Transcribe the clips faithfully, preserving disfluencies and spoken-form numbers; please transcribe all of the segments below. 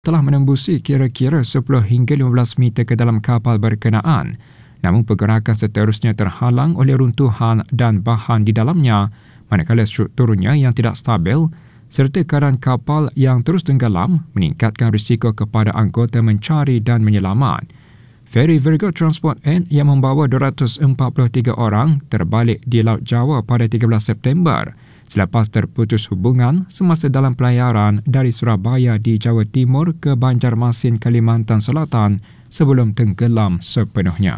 telah menembusi kira-kira sepuluh hingga lima belas meter ke dalam kapal berkenaan. Namun pergerakan seterusnya terhalang oleh runtuhan dan bahan di dalamnya, manakala strukturnya yang tidak stabil serta keadaan kapal yang terus tenggelam meningkatkan risiko kepada anggota mencari dan menyelamat. Feri Virgo Transport N yang membawa dua ratus empat puluh tiga orang terbalik di Laut Jawa pada tiga belas September selepas terputus hubungan semasa dalam pelayaran dari Surabaya di Jawa Timur ke Banjarmasin, Kalimantan Selatan sebelum tenggelam sepenuhnya.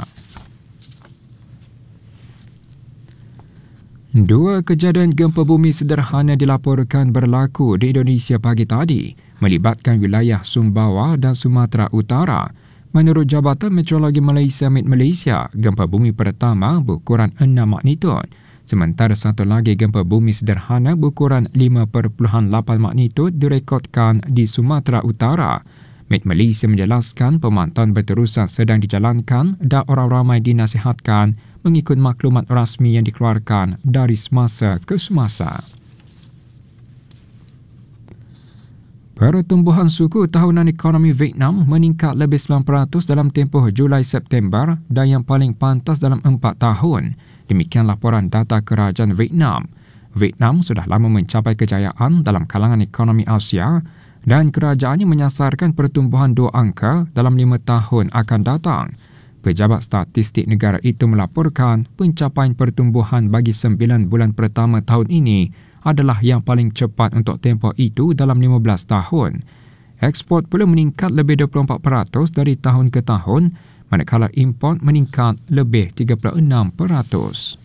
Dua kejadian gempa bumi sederhana dilaporkan berlaku di Indonesia pagi tadi, melibatkan wilayah Sumbawa dan Sumatera Utara. Menurut Jabatan Meteorologi Malaysia M E T Malaysia, gempa bumi pertama berukuran enam magnitud, sementara satu lagi gempa bumi sederhana berukuran lima perpuluhan lapan magnitud direkodkan di Sumatera Utara. M E T Malaysia menjelaskan pemantauan berterusan sedang dijalankan dan orang ramai dinasihatkan mengikut maklumat rasmi yang dikeluarkan dari semasa ke semasa. Pertumbuhan suku tahunan ekonomi Vietnam meningkat lebih sembilan peratus dalam tempoh Julai-September dan yang paling pantas dalam empat tahun. Demikian laporan data kerajaan Vietnam. Vietnam sudah lama mencapai kejayaan dalam kalangan ekonomi Asia dan kerajaannya menyasarkan pertumbuhan dua angka dalam lima tahun akan datang. Pejabat statistik negara itu melaporkan pencapaian pertumbuhan bagi sembilan bulan pertama tahun ini adalah yang paling cepat untuk tempoh itu dalam lima belas tahun. Ekspor pula meningkat lebih dua puluh empat peratus dari tahun ke tahun, manakala import meningkat lebih tiga puluh enam peratus.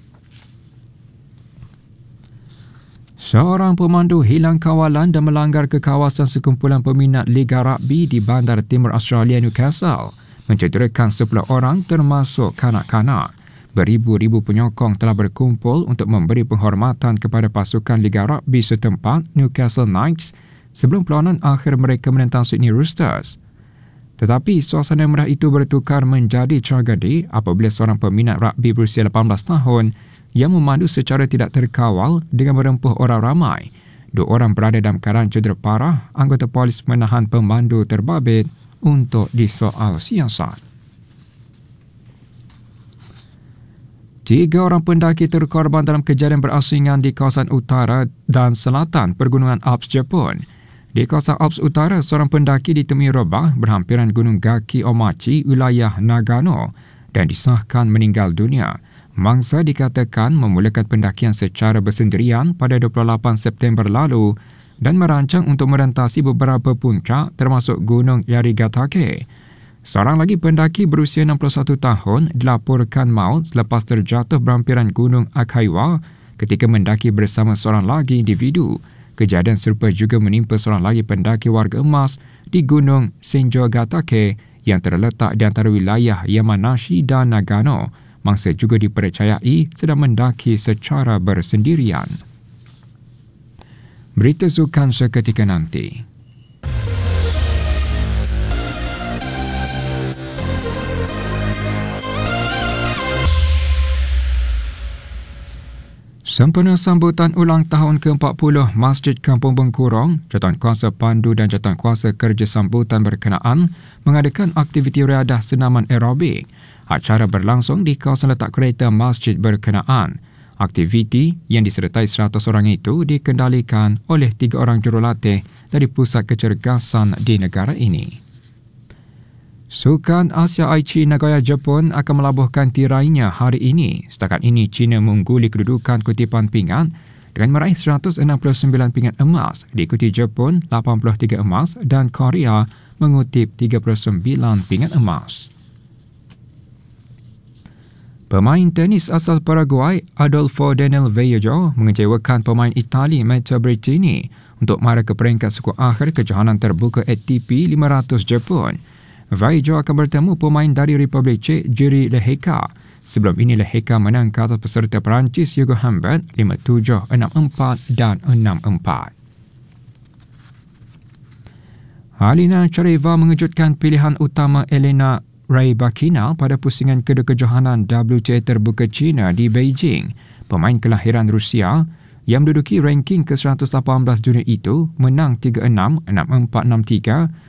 Seorang pemandu hilang kawalan dan melanggar ke kawasan sekumpulan peminat Liga Rugby di Bandar Timur Australia Newcastle, mencederakan sepuluh orang termasuk kanak-kanak. Beribu-ribu penyokong telah berkumpul untuk memberi penghormatan kepada pasukan Liga Rugby setempat Newcastle Knights sebelum perlawanan akhir mereka menentang Sydney Roosters. Tetapi suasana merah itu bertukar menjadi tragedi apabila seorang peminat rugby berusia lapan belas tahun yang memandu secara tidak terkawal dengan merempuh orang ramai. Dua orang berada dalam keadaan cedera parah. Anggota polis menahan pemandu terbabit untuk disoal siasat. Tiga orang pendaki terkorban dalam kejadian berasingan di kawasan utara dan selatan Pergunungan Alps Jepun. Di kawasan Alps Utara, seorang pendaki ditemui rebah berhampiran Gunung Gaki Omachi, wilayah Nagano dan disahkan meninggal dunia. Mangsa dikatakan memulakan pendakian secara bersendirian pada dua puluh lapan September lalu dan merancang untuk merentasi beberapa puncak termasuk Gunung Yarigatake. Seorang lagi pendaki berusia enam puluh satu tahun dilaporkan maut selepas terjatuh berhampiran Gunung Akaiwa ketika mendaki bersama seorang lagi individu. Kejadian serupa juga menimpa seorang lagi pendaki warga emas di Gunung Senjogatake yang terletak di antara wilayah Yamanashi dan Nagano. Mangsa juga dipercayai sedang mendaki secara bersendirian. Berita sukan seketika nanti. Sempena sambutan ulang tahun ke empat puluh Masjid Kampung Bengkurong, Jawatankuasa Pandu dan Jawatankuasa Kerja Sambutan berkenaan mengadakan aktiviti riadah senaman aerobik. Acara berlangsung di kawasan letak kereta masjid berkenaan. Aktiviti yang disertai seratus orang itu dikendalikan oleh tiga orang jurulatih dari Pusat Kecergasan di negara ini. Sukan Asia Aichi Nagoya Jepun akan melabuhkan tirainya hari ini. Setakat ini, China mengungguli kedudukan kutipan pingat dengan meraih seratus enam puluh sembilan pingat emas, diikuti Jepun lapan puluh tiga emas dan Korea mengutip tiga puluh sembilan pingat emas. Pemain tenis asal Paraguay Adolfo Daniel Vallejo mengecewakan pemain Itali Matteo Berrettini untuk mara ke peringkat suku akhir kejohanan terbuka A T P lima ratus Jepun. Vallejo akan bertemu pemain dari Republik Cek Jiří Lehecka. Sebelum ini Lehecka menang ke atas peserta Perancis Hugo Humbert lima tujuh, enam empat dan enam empat. Alina Chareva mengejutkan pilihan utama Elena Rybakina pada pusingan kedua kejohanan W T A terbuka China di Beijing. Pemain kelahiran Rusia yang menduduki ranking ke seratus lapan belas dunia itu menang tiga enam, enam empat, enam tiga